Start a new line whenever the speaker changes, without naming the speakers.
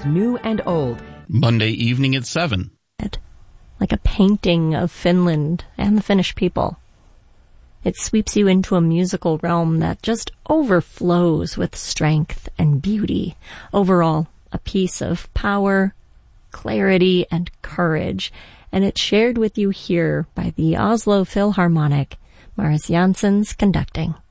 new and old.
Monday evening at 7.
Like a painting of Finland and the Finnish people. It sweeps you into a musical realm that just overflows with strength and beauty. Overall, a piece of power, clarity, and courage. And it's shared with you here by the Oslo Philharmonic. Maris Janssens conducting.